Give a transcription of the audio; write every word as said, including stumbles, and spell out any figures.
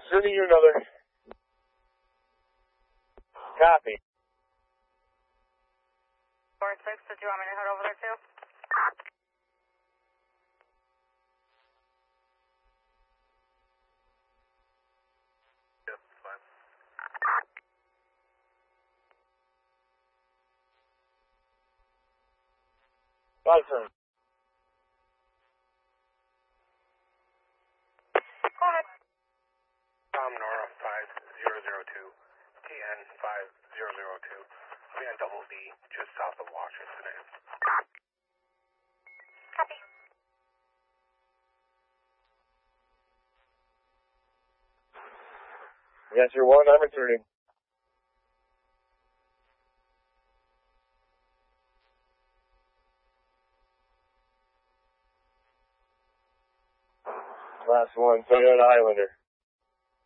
Sending you another. Copy. four six, did you want me to head over there too? Yep, fine. My turn. Go ahead. Tom Nora five zero zero two, T N five zero zero two. I'll be on double V, just south of Washington. Copy. Yes, you're one, I'm returning. Last one, Toyota Highlander.